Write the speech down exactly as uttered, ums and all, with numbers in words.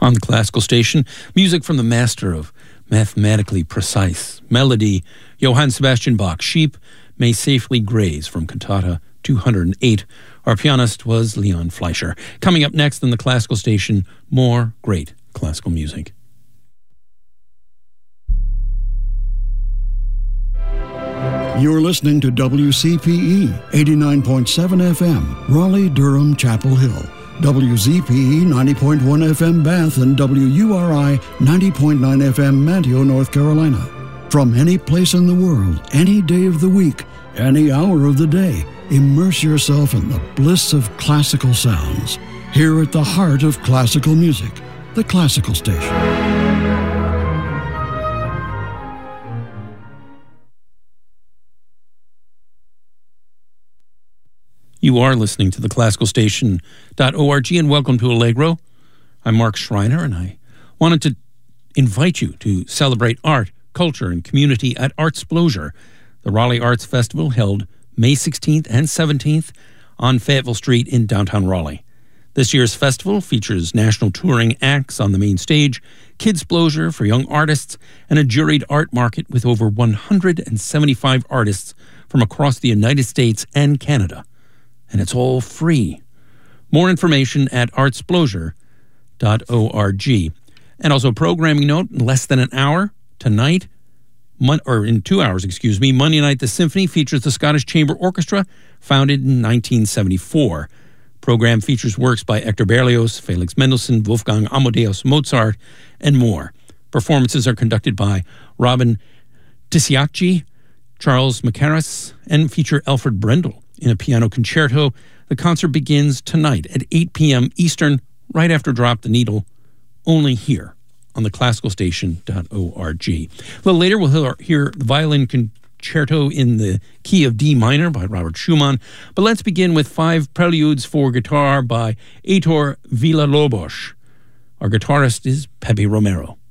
On the classical station, music from the master of mathematically precise melody, Johann Sebastian Bach. Sheep may safely graze from Cantata two hundred eight. Our pianist was Leon Fleischer. Coming up next on the classical station, more great classical music. You're listening to W C P E eighty-nine point seven F M, Raleigh, Durham, Chapel Hill. W Z P E ninety point one F M Bath and W U R I ninety point nine F M Manteo, North Carolina. From any place in the world, any day of the week, any hour of the day, immerse yourself in the bliss of classical sounds. Here at the heart of classical music, the Classical Station. You are listening to the classical station dot org, and welcome to Allegro. I'm Mark Schreiner, and I wanted to invite you to celebrate art, culture, and community at Artsplosion, the Raleigh Arts Festival held May sixteenth and seventeenth on Fayetteville Street in downtown Raleigh. This year's festival features national touring acts on the main stage, Kidsplosion for young artists, and a juried art market with over one hundred seventy-five artists from across the United States and Canada. And it's all free. More information at artsplosion dot org. And also, programming note, in less than an hour tonight, mon- or in two hours, excuse me, Monday night, the symphony features the Scottish Chamber Orchestra, founded in nineteen seventy-four. Program features works by Hector Berlioz, Felix Mendelssohn, Wolfgang Amadeus Mozart, and more. Performances are conducted by Robin Tisiakji, Charles Macaras, and feature Alfred Brendel in a piano concerto. The concert begins tonight at eight p.m. Eastern, right after Drop the Needle, only here on the classical station dot org. A little later, we'll hear the violin concerto in the key of D minor by Robert Schumann. But let's begin with five preludes for guitar by Heitor Villa-Lobos. Our guitarist is Pepe Romero.